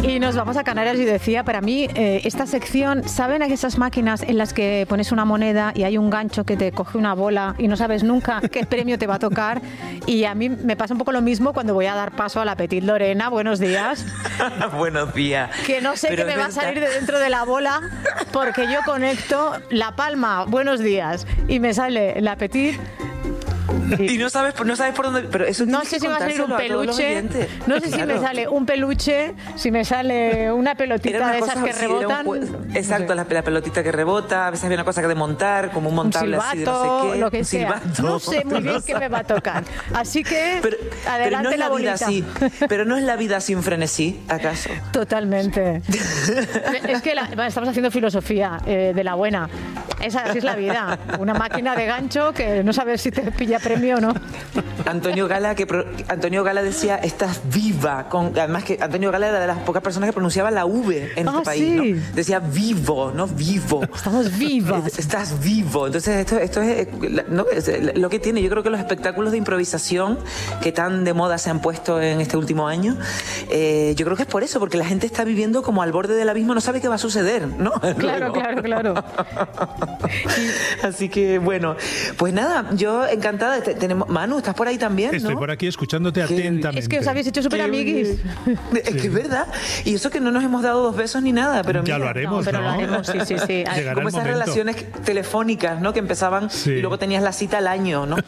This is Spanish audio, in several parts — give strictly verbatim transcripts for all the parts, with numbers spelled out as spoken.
Y nos vamos a Canarias y decía, para mí, eh, esta sección, ¿saben esas máquinas en las que pones una moneda y hay un gancho que te coge una bola y no sabes nunca qué premio te va a tocar? Y a mí me pasa un poco lo mismo cuando voy a dar paso a la Petit Lorena. Buenos días. Buenos días. Que no sé Pero qué me va verdad. a salir de dentro de la bola porque yo conecto la palma, buenos días, y me sale la Petit. Y no sabes, no sabes por dónde. Pero eso No tienes sé que si va a salir un contárselo a todos los peluche. oyentes. No sé si Claro. me sale un peluche, si me sale una pelotita Era una de esas cosa, que sí, era un rebotan. jue- Exacto, No sé. la, la pelotita que rebota. A veces había una cosa que de montar, como un montable Un así de silbato, no sé qué. lo que un sea. silbato. No sé muy bien qué me va a tocar. Así que Pero, adelante pero no es la la, vida bolita. así. Pero no es la vida sin frenesí, ¿acaso? Totalmente. Es que la- bueno, estamos haciendo filosofía eh, de la buena. Esa así es la vida. Una máquina de gancho que no sabes si te pilla premio o no. Antonio Gala, que pro- Antonio Gala decía, estás viva. Con, además que Antonio Gala era de las pocas personas que pronunciaba la V en Ah, este país, sí. ¿no? Decía vivo, no vivo. Estamos vivas. Es- Estás vivo. Entonces esto, esto es, eh, la- ¿no? Es, eh, lo que tiene. Yo creo que los espectáculos de improvisación que tan de moda se han puesto en este último año, eh, yo creo que es por eso, porque la gente está viviendo como al borde del abismo, no sabe qué va a suceder, ¿no? Claro, Luego. claro, claro. Así que bueno, pues nada, yo encantada. Te- tenemos, Manu, ¿estás por ahí también? Estoy ¿no? por aquí escuchándote Qué- atentamente. Es que os habéis hecho súper Qué amiguis. bien. Es que es verdad. Y eso que no nos hemos dado dos besos ni nada, pero Ya mira, lo haremos, No, pero ¿no? lo haremos, sí, sí, sí. Ay, Llegará como el esas momento. relaciones telefónicas, ¿no? Que empezaban Sí. y luego tenías la cita al año, ¿no?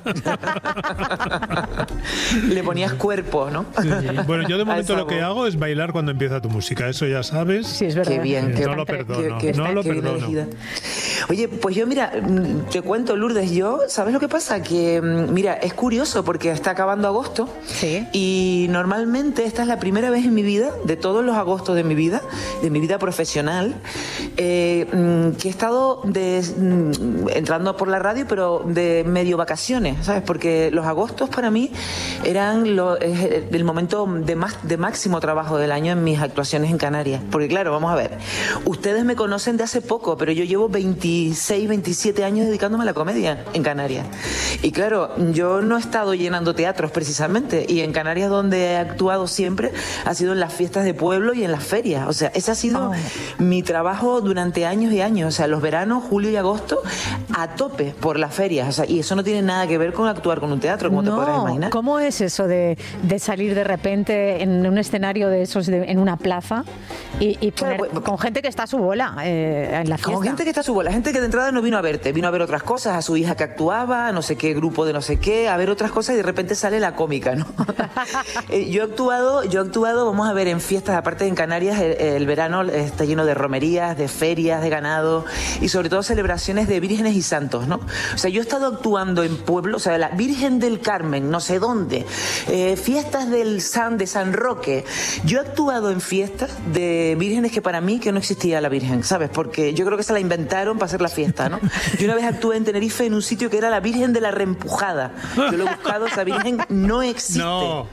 Le ponías cuerpo, ¿no? Sí. Bueno, yo de A momento esa lo que voz. hago es bailar cuando empieza tu música, eso ya sabes. Sí, es verdad. Qué bien, qué, No lo qué- perdono, qué- no lo qué bien perdono. elegida. Oye, pues yo mira, mm, te cuento, Lourdes, yo, ¿sabes lo que pasa? Que, mm, mira, es curioso porque está acabando agosto Sí. y normalmente esta es la primera vez en mi vida, de todos los agostos de mi vida, de mi vida profesional, eh, mm, que he estado de, mm, entrando por la radio, pero de medio vacaciones, ¿sabes? Porque los agostos para mí eran lo- es el momento de, más, de máximo trabajo del año en mis actuaciones en Canarias. Porque claro, vamos a ver, ustedes me conocen de hace poco, pero yo llevo veintiséis, veintisiete años dedicándome a la comedia en Canarias. Y claro, yo no he estado llenando teatros precisamente, y en Canarias donde he actuado siempre ha sido en las fiestas de pueblo y en las ferias. O sea, ese ha sido Oh. mi trabajo durante años y años. O sea, los veranos, julio y agosto, a tope por las ferias. O sea, y eso no tiene nada que ver con actuar con un teatro, como te podrás imaginar. ¿Cómo es eso de, de salir de repente en un escenario de esos, de- en una plaza y, y poner, Claro, pues- con gente que está a su bola eh, en la fiesta? Como gente que está a su bola, gente que de entrada no vino a verte, vino a ver otras cosas, a su hija que actuaba, a no sé qué grupo de no sé qué, a ver otras cosas y de repente sale la cómica, ¿no? Eh, yo he actuado, yo he actuado, vamos a ver, en fiestas, aparte en Canarias el, el verano está lleno de romerías, de ferias, de ganado y sobre todo celebraciones de vírgenes y santos, ¿no? O sea, yo he estado actuando en pueblos, o sea, la Virgen del Carmen, no sé dónde, eh, fiestas del San, de San Roque. Yo he actuado en fiestas de vírgenes que para mí que no existía la Virgen, ¿sabes? Porque yo creo que se la inventaron para hacer la fiesta, ¿no? Yo una vez actué en Tenerife en un sitio que era la Virgen de la Reempujada. Yo lo he buscado, esa Virgen no existe. No.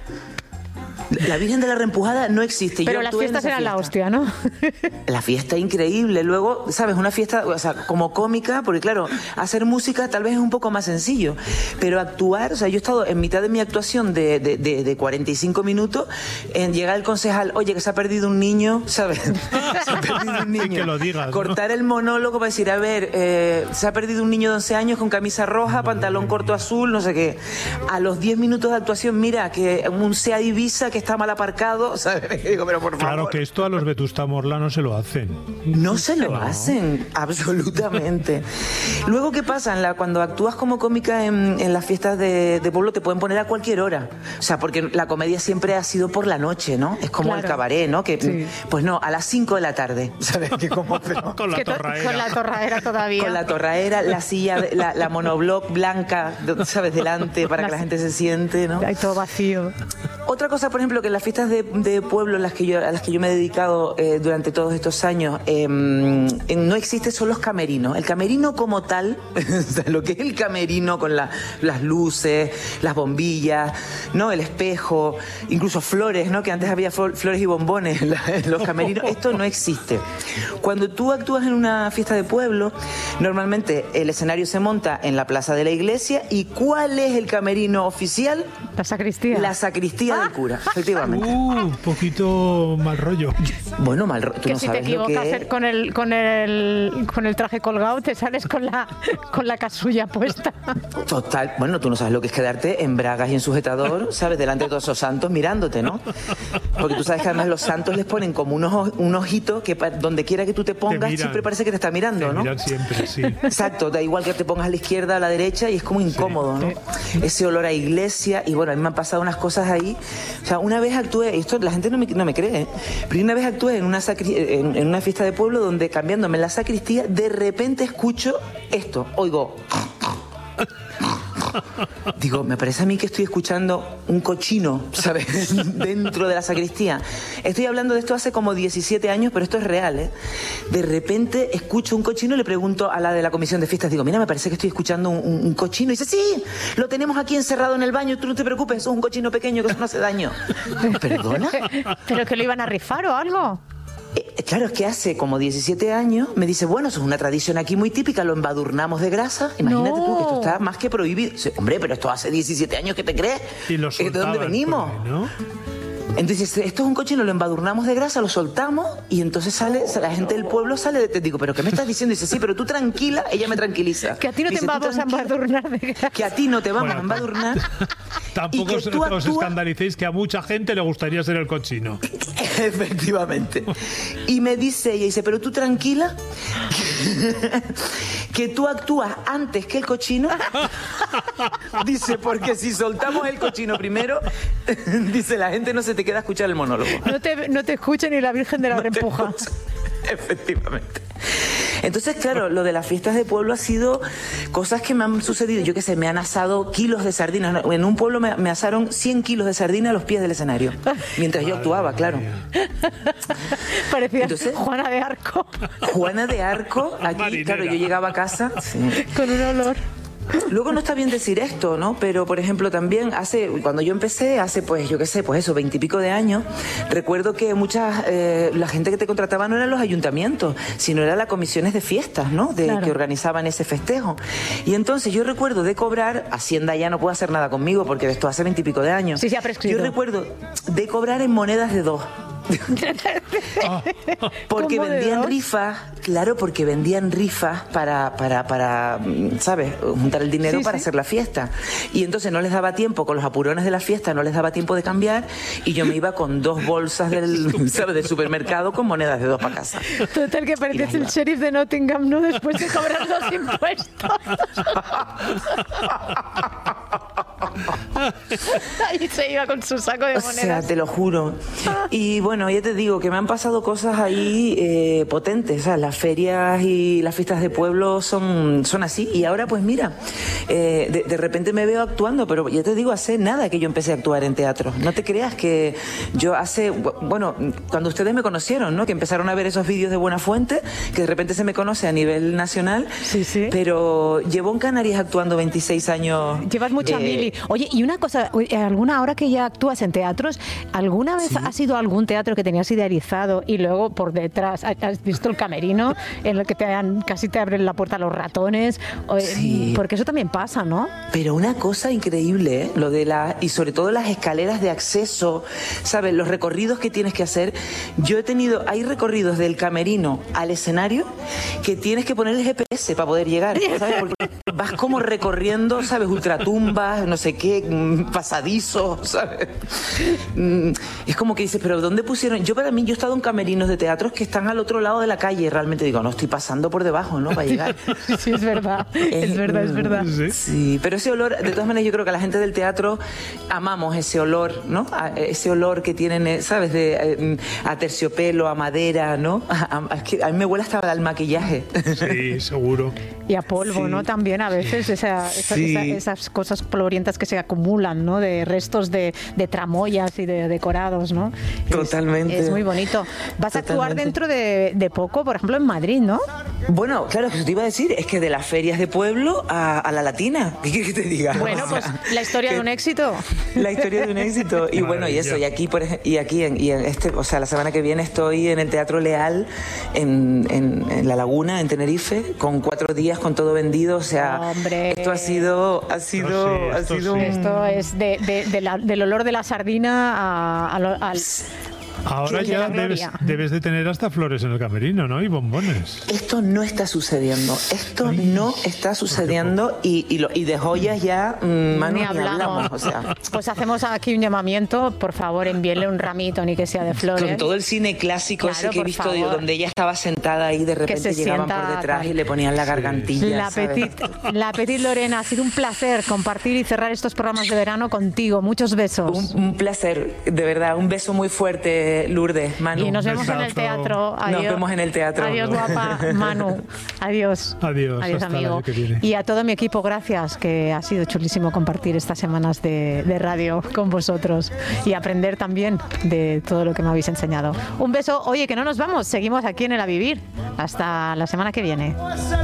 La Virgen de la Reempujada no existe. Pero Yo las actué en fiestas esa eran la fiesta. hostia, ¿no? La fiesta increíble. Luego, ¿sabes? Una fiesta, o sea, como cómica, porque claro, hacer música tal vez es un poco más sencillo, pero actuar, o sea, yo he estado en mitad de mi actuación de, de, de, de cuarenta y cinco minutos, en llegar el concejal, oye, que se ha perdido un niño, ¿sabes? Se ha perdido un Y niño. que lo digas, ¿no? Cortar el monólogo para decir, a ver, eh, se ha perdido un niño de once años con camisa roja, pantalón corto azul, no sé qué. A los diez minutos de actuación, mira, que un Seat Ibiza que está mal aparcado, ¿sabes? Digo, pero por favor. Claro que esto a los Vetusta Morla no se lo hacen. No se lo No. hacen, absolutamente. Luego, ¿qué pasa? En la- cuando actúas como cómica en, en las fiestas de, de pueblo, te pueden poner a cualquier hora. O sea, porque la comedia siempre ha sido por la noche, ¿no? Es como Claro. el cabaret, ¿no? Que, Sí. Pues no, a las cinco de la tarde. ¿Sabes? Que como, pero- Con la Que to- torraera. Con la torraera todavía. con la torraera, la silla, de- la, la monobloc blanca, ¿sabes? Delante, para que la gente se siente, ¿no? Hay todo vacío. Otra cosa, por ejemplo, que en las fiestas de, de pueblo en las que yo, a las que yo me he dedicado eh, durante todos estos años, eh, eh, no existe son los camerinos. El camerino como tal, o sea, lo que es el camerino con la- las luces, las bombillas, ¿no? El espejo, incluso flores, ¿no? Que antes había flo- flores y bombones en, la- en los camerinos. Esto no existe. Cuando tú actúas en una fiesta de pueblo, normalmente el escenario se monta en la plaza de la iglesia. ¿Y cuál es el camerino oficial? La sacristía. La sacristía ah. del cura, efectivamente. Uh, un poquito mal rollo. Bueno, mal rollo. Tú que no si sabes te equivocas lo que... con el con el con el traje colgado te sales con la con la casulla puesta. Total, bueno, tú no sabes lo que es quedarte en bragas y en sujetador, ¿sabes? Delante de todos esos santos mirándote, ¿no? Porque tú sabes que además los santos les ponen como unos un ojito que donde quiera que tú te pongas te siempre parece que te está mirando, te ¿no? Miran siempre, sí. Exacto, da igual que te pongas a la izquierda, a la derecha y es como incómodo, sí. ¿no? Ese olor a iglesia y bueno, a mí me han pasado unas cosas ahí. O sea, una vez actué, esto la gente no me, no me cree, ¿eh? Pero una vez actué en una, sacri, en, en una fiesta de pueblo donde cambiándome en la sacristía, de repente escucho esto, oigo... Digo, me parece a mí que estoy escuchando un cochino, ¿sabes? Dentro de la sacristía. Estoy hablando de esto hace como diecisiete años, pero esto es real, ¿eh? De repente escucho un cochino y le pregunto a la de la comisión de fiestas, digo, mira, me parece que estoy escuchando un, un, un cochino. Y dice, sí, lo tenemos aquí encerrado en el baño, tú no te preocupes, es un cochino pequeño que eso no hace daño. ¿Perdona? ¿Pero que lo iban a rifar o algo? Eh, claro, es que hace como diecisiete años me dice, bueno, eso es una tradición aquí muy típica, lo embadurnamos de grasa. Imagínate no. tú que esto está más que prohibido. Dice, hombre, pero esto hace diecisiete años, ¿qué te crees? Y lo ¿De dónde venimos? Ahí, ¿no? Entonces, esto es un cochino, lo embadurnamos de grasa, lo soltamos y entonces sale, la gente del pueblo sale, te digo, ¿pero qué me estás diciendo? Dice, sí, pero tú tranquila, ella me tranquiliza. Que a ti no Dice, te vamos a embadurnar de grasa. Que a ti no te vamos bueno, a embadurnar. Tampoco os, actúa... os escandalicéis que a mucha gente le gustaría ser el cochino. Efectivamente. Y me dice ella, dice, pero tú tranquila, que tú actúas antes que el cochino. Dice, porque si soltamos el cochino primero, dice, la gente no se te queda a escuchar el monólogo. No te, no te escucha ni la Virgen de la no Reempuja. Efectivamente. Entonces, claro, lo de las fiestas de pueblo ha sido cosas que me han sucedido. Yo qué sé, me han asado kilos de sardinas. En un pueblo me, me asaron cien kilos de sardinas a los pies del escenario. Mientras yo actuaba, claro. Parecía Entonces, Juana de Arco. Juana de Arco, aquí, claro, yo llegaba a casa. Sí. Con un olor. Luego no está bien decir esto, ¿no? Pero, por ejemplo, también hace, cuando yo empecé, hace, pues, yo qué sé, pues eso, veintipico de años, recuerdo que muchas, eh, la gente que te contrataba no eran los ayuntamientos, sino eran las comisiones de fiestas, ¿no? De, claro. Que organizaban ese festejo. Y entonces yo recuerdo de cobrar, Hacienda ya no puede hacer nada conmigo, porque esto hace veintipico de años. Sí, se ha prescrito. Yo recuerdo de cobrar en monedas de dos. Porque vendían rifas, claro, porque vendían rifas para, para, para, ¿sabes? Juntar el dinero sí, para sí. hacer la fiesta. Y entonces no les daba tiempo, con los apurones de la fiesta, no les daba tiempo de cambiar y yo me iba con dos bolsas del, ¿sabes? del supermercado con monedas de dos para casa. Total, que parecías el sheriff de Nottingham, ¿no? Después de cobrar los impuestos. Y se iba con su saco de monedas. O sea, te lo juro. Y bueno, ya te digo que me han pasado cosas ahí eh, potentes. O sea, las ferias y las fiestas de pueblo son, son así. Y ahora, pues mira, eh, de, de repente me veo actuando, pero ya te digo, hace nada que yo empecé a actuar en teatro. No te creas que yo hace... Bueno, cuando ustedes me conocieron, ¿no? Que empezaron a ver esos vídeos de Buenafuente, que de repente se me conoce a nivel nacional. Sí, sí. Pero llevo en Canarias actuando veintiséis años. Llevas mucha eh, mili. Oye, y una cosa, alguna hora que ya actúas en teatros, ¿alguna vez ¿Sí? has ido a algún teatro que tenías idealizado y luego por detrás has visto el camerino en el que te dan, casi te abren la puerta los ratones? Sí. Porque eso también pasa, ¿no? Pero una cosa increíble, ¿eh? Lo de la, y sobre todo las escaleras de acceso, ¿sabes? Los recorridos que tienes que hacer. Yo he tenido, hay recorridos del camerino al escenario que tienes que poner el G P S para poder llegar, ¿sabes? Porque vas como recorriendo, ¿sabes? Ultratumbas, no sé qué, pasadizos, ¿sabes? Es como que dices, pero ¿dónde pusieron? Yo para mí, yo he estado en camerinos de teatros que están al otro lado de la calle y realmente digo, no, estoy pasando por debajo, ¿no? Para llegar. Sí, es verdad, es verdad, es verdad. Sí. sí, pero ese olor, de todas maneras, yo creo que a la gente del teatro amamos ese olor, ¿no? A, ese olor que tienen, ¿sabes? De, a terciopelo, a madera, ¿no? A, a, a, que a mí me huele hasta al maquillaje. Sí, seguro. Y a polvo, sí. ¿no? También a veces esa, esa, sí. esa, esas cosas polvorientas que se acumulan, ¿no? De restos de, de tramoyas y de decorados, ¿no? Totalmente. Es, es muy bonito. Vas Totalmente. a actuar dentro de, de poco, por ejemplo, en Madrid, ¿no? Bueno, claro, lo que te iba a decir es que de las ferias de pueblo a, a la latina. ¿Qué quieres que te diga? Bueno, pues la historia de un éxito. La historia de un éxito. Y bueno, y eso, y aquí, por ejemplo, y aquí en, y en este, o sea, la semana que viene estoy en el Teatro Leal, en, en, en La Laguna, en Tenerife, con cuatro días, con todo vendido. O sea, sea, Hombre. esto ha sido, ha sido, sí, ha esto sido sí. un... Esto es de, de- de la- del olor de la sardina a- a lo- al... Ahora Sí, ya la debes, gloria. debes de tener hasta flores en el camerino, ¿no? Y bombones. Esto no está sucediendo, esto no está sucediendo y, y, lo- y de joyas ya, mm, Manu, Ni ni hablamos. hablamos, o sea, Pues hacemos aquí un llamamiento, por favor, envíenle un ramito, ni que sea de flores. con todo el cine clásico Claro, ese que he por visto, digo, favor. donde ella estaba sentada ahí, de repente se llegaban sienta por detrás tal. y le ponían la gargantilla, La ¿sabes? Petit, la Petit Lorena, ha sido un placer compartir y cerrar estos programas de verano contigo. Muchos besos. Un, un placer, de verdad, un beso muy fuerte, Lourdes, Manu. Y nos vemos en el besazo. teatro. Nos Adiós. vemos en el teatro. Adiós, guapa. Manu. Adiós. Adiós, Adiós, hasta el amigo. año que viene. Y a todo mi equipo, gracias, que ha sido chulísimo compartir estas semanas de, de radio con vosotros y aprender también de todo lo que me habéis enseñado. Un beso. Oye, que no nos vamos. Seguimos aquí en el A Vivir. Hasta la semana que viene.